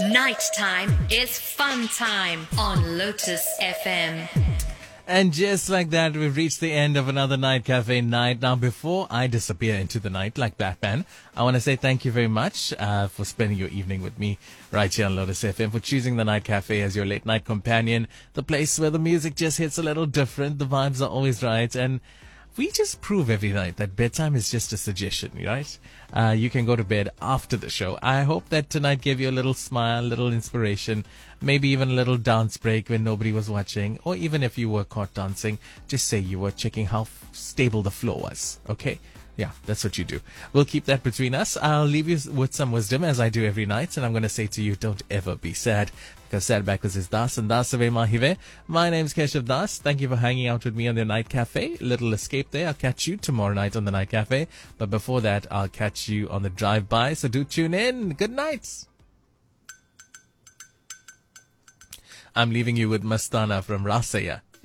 Nighttime is fun time on Lotus FM. And just like that, we've reached the end of another Night Cafe night. Now, before I disappear into the night like Batman, I want to say thank you very much for spending your evening with me right here on Lotus FM, for choosing the Night Cafe as your late night companion, the place where the music just hits a little different, the vibes are always right, and we just prove every night that bedtime is just a suggestion, right? You can go to bed after the show. I hope that tonight gave you a little smile, a little inspiration, maybe even a little dance break when nobody was watching, or even if you were caught dancing, just say you were checking how stable the floor was, okay? Yeah, that's what you do. We'll keep that between us. I'll leave you with some wisdom, as I do every night, and I'm going to say to you, don't ever be sad, because sad backwards is Das, and Das Ave Mahive. My name's Keshav Das. Thank you for hanging out with me on the Night Cafe. Little escape there. I'll catch you tomorrow night on the Night Cafe, but before that, I'll catch you on the drive-by, so do tune in. Good night. I'm leaving you with Mastana from Rasaya.